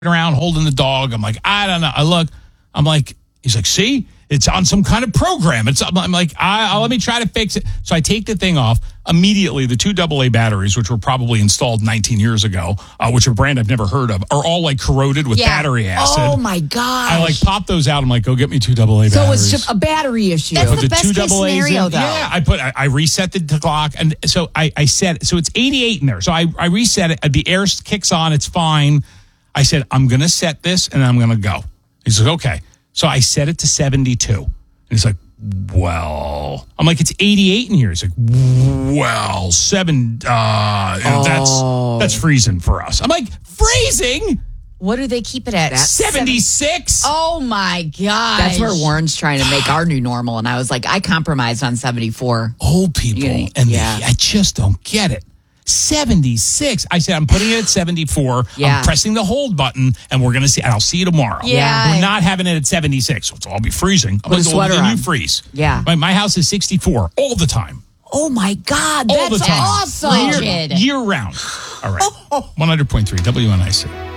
around holding the dog. I'm like, I don't know. I look, I'm like, he's like, see, it's on some kind of program. I'm like, let me try to fix it. So I take the thing off. Immediately, the 2 AA batteries, which were probably installed 19 years ago, which are a brand I've never heard of, are all like corroded with battery acid. Oh my gosh. I like pop those out. I'm like, go get me 2 AA batteries. So it's just a battery issue. That's the best case scenario, though. Yeah, I reset the clock, and so I set, so it's 88 in there. So I reset it. The air kicks on. It's fine. I said, I'm going to set this, and I'm going to go. He's like, okay. So I set it to 72. And he's like, well, I'm like, it's 88 in here. He's like, well, that's freezing for us. I'm like, freezing? What do they keep it at? 76? Oh my gosh. That's where Warren's trying to make our new normal. And I was like, I compromised on 74. Old people. I just don't get it. 76. I said, I'm putting it at 74. Yeah. I'm pressing the hold button, and we're going to see. And I'll see you tomorrow. Yeah. We're not having it at 76. So I'll be freezing. I'm Put a sweater on. You freeze. Yeah. My house is 64 all the time. Oh my God. All That's the time. awesome. Year round. All right. 100.3 WNIC.